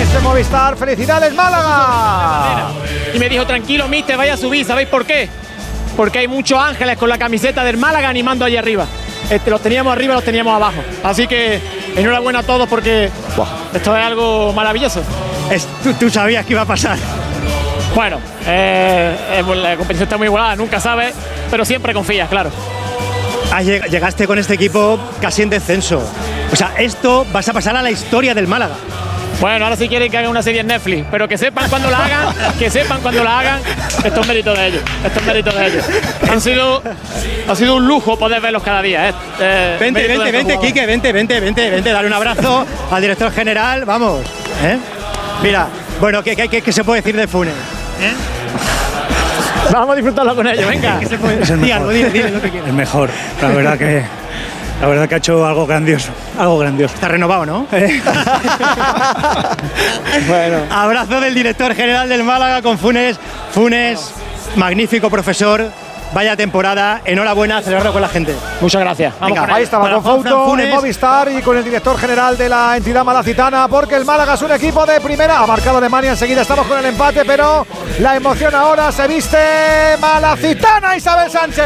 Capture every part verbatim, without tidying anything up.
Funes de Movistar. ¡Felicidades, Málaga! Y me dijo, tranquilo, mister, vaya a subir. ¿Sabéis por qué? Porque hay muchos ángeles con la camiseta del Málaga animando allí arriba. Este, los teníamos arriba, los teníamos abajo. Así que enhorabuena a todos porque wow, esto es algo maravilloso. Es, tú, tú sabías que iba a pasar. Bueno, eh, eh, la competición está muy igualada, nunca sabes, pero siempre confías, claro. Ah, llegaste con este equipo casi en descenso. O sea, esto vas a pasar a la historia del Málaga. Bueno, ahora sí quieren que hagan una serie en Netflix, pero que sepan cuando la hagan, que sepan cuando la hagan. Esto es mérito de ellos, esto es mérito de ellos. Han sido, ha sido un lujo poder verlos cada día. ¿eh? Eh, vente, vente, vente, Quique, vente, vente, vente, vente, dale un abrazo al director general, vamos. ¿eh? Mira, bueno, ¿qué, qué, qué se puede decir de Funes? ¿Eh? Vamos a disfrutarlo con ellos, venga. ¿Qué se puede? Es el mejor. Dile, dile lo que quieras. El mejor, la verdad que, la verdad que ha hecho algo grandioso, algo grandioso. Está renovado, ¿no? Bueno. Abrazo del director general del Málaga con Funes. Funes, magnífico profesor. Vaya temporada, enhorabuena, celebrarlo con la gente. Muchas gracias. Vamos Venga, ahí estaba con Fouto en Movistar y con el director general de la entidad malacitana, porque el Málaga es un equipo de primera. Ha marcado Alemania, enseguida estamos con el empate, pero la emoción ahora se viste malacitana, Isabel Sánchez.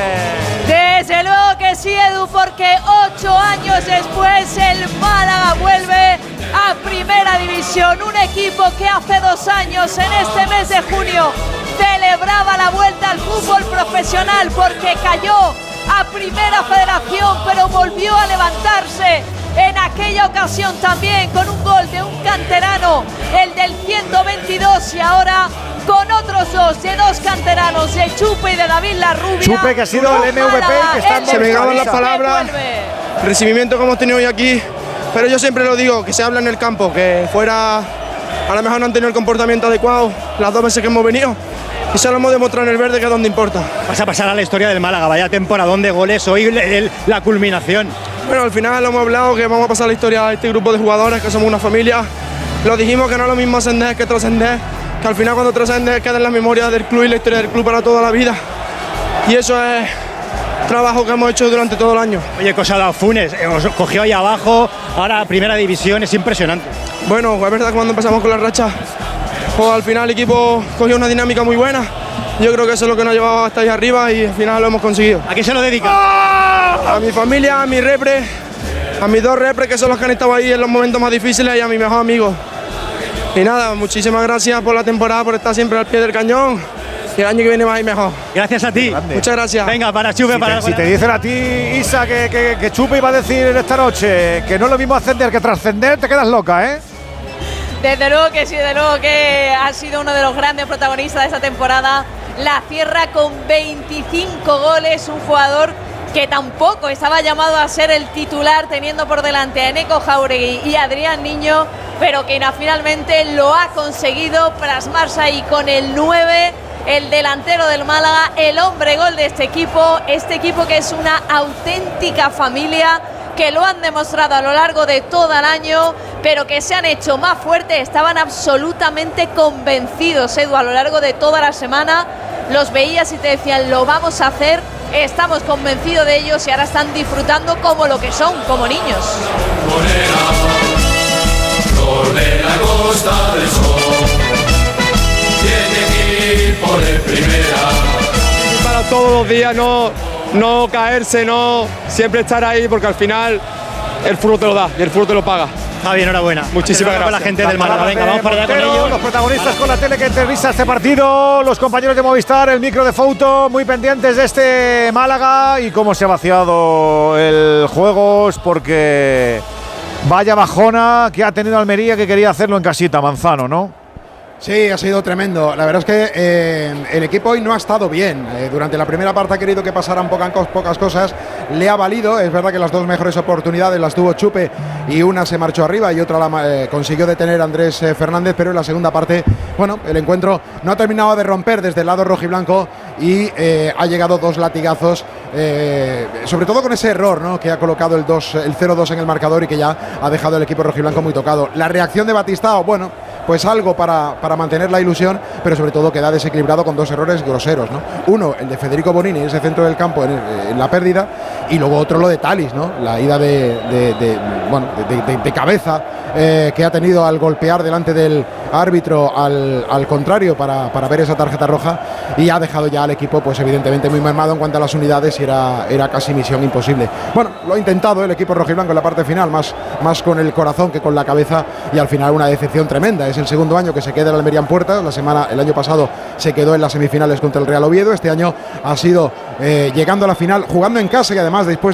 Desde luego que sí, Edu, porque ocho años después el Málaga vuelve a Primera División. Un equipo que hace dos años, en este mes de junio, celebraba la vuelta al fútbol profesional porque cayó a Primera Federación, pero volvió a levantarse en aquella ocasión también con un gol de un canterano, el del ciento veintidós, y ahora con otros dos, de dos canteranos, de Chupe y de David Larrubia. Chupe, que ha sido el M V P y que está en Se me acaban las palabras, el recibimiento que hemos tenido hoy aquí, pero yo siempre lo digo, que se habla en el campo, que fuera a lo mejor no han tenido el comportamiento adecuado las dos veces que hemos venido. Y se lo hemos demostrado en el verde, que es donde importa. Vas a pasar a la historia del Málaga, vaya temporadón de goles, hoy el, el, la culminación. Bueno, al final lo hemos hablado, que vamos a pasar a la historia a este grupo de jugadores, que somos una familia. Lo dijimos, que no es lo mismo ascender que trascender, que al final cuando trascendes queda en la memoria del club y la historia del club para toda la vida. Y eso es trabajo que hemos hecho durante todo el año. Oye, cosa ha dado Funes, os cogió ahí abajo, ahora Primera División, es impresionante. Bueno, es verdad que cuando empezamos con la racha, pues al final el equipo cogió una dinámica muy buena. Yo creo que eso es lo que nos ha llevado hasta ahí arriba y al final lo hemos conseguido. ¿A qué se lo dedica? A mi familia, a mi repre, a mis dos repres, que son los que han estado ahí en los momentos más difíciles, y a mi mejor amigo. Y nada, muchísimas gracias por la temporada, por estar siempre al pie del cañón. Y el año que viene más y mejor. Gracias a ti. Grande. Muchas gracias. Venga, para Chupe, si para... Te, si te dicen a ti, Isa, que, que, que Chupe iba a decir esta noche que no es lo mismo ascender que trascender, te quedas loca, ¿eh? Desde luego que sí, desde luego que ha sido uno de los grandes protagonistas de esta temporada. La cierra con veinticinco goles, un jugador que tampoco estaba llamado a ser el titular, teniendo por delante a Eneco Jauregui y Adrián Niño, pero que finalmente lo ha conseguido plasmarse ahí con el nueve, el delantero del Málaga, el hombre gol de este equipo, este equipo que es una auténtica familia, que lo han demostrado a lo largo de todo el año, pero que se han hecho más fuertes. Estaban absolutamente convencidos, Edu, a lo largo de toda la semana. Los veías y te decían, lo vamos a hacer, estamos convencidos de ellos, y ahora están disfrutando como lo que son, como niños. Flor de la Costa del Sol, tiene que ir por el primera. Para todos los días, no, no caerse, no siempre estar ahí, porque al final el fútbol te lo da y el fútbol te lo paga. Javi, enhorabuena. Muchísimas gracias. Con la gente del Málaga. Venga, vamos para allá con ellos. Los protagonistas con la tele que entrevista este partido, los compañeros de Movistar, el micro de Fouto, muy pendientes de este Málaga y cómo se ha vaciado el juego, es porque vaya bajona que ha tenido Almería, que quería hacerlo en casita, Manzano, ¿no? Sí, ha sido tremendo. La verdad es que eh, el equipo hoy no ha estado bien. Eh, durante la primera parte ha querido que pasaran pocas, pocas cosas. Le ha valido. Es verdad que las dos mejores oportunidades las tuvo Chupe y una se marchó arriba y otra la eh, consiguió detener Andrés eh, Fernández. Pero en la segunda parte, bueno, el encuentro no ha terminado de romper desde el lado rojiblanco y eh, ha llegado dos latigazos. Eh, sobre todo con ese error, ¿no?, que ha colocado el, el cero dos en el marcador y que ya ha dejado el equipo rojiblanco muy tocado. La reacción de Batistao, bueno, pues algo para, para mantener la ilusión, pero sobre todo queda desequilibrado con dos errores groseros, ¿no? Uno, el de Federico Bonini, ese centro del campo en, el, en la pérdida, y luego otro lo de Thalys, ¿no? La ida de, de, de bueno, de, de, de cabeza eh, que ha tenido al golpear delante del árbitro al, al contrario para, para ver esa tarjeta roja, y ha dejado ya al equipo pues evidentemente muy mermado en cuanto a las unidades, y era, era casi misión imposible. Bueno, lo ha intentado el equipo rojiblanco en la parte final, más, más con el corazón que con la cabeza, y al final una decepción tremenda. Es el segundo año que se queda el Almería en puertas. La semana, el año pasado se quedó en las semifinales contra el Real Oviedo. Este año ha sido eh, llegando a la final, jugando en casa, y además después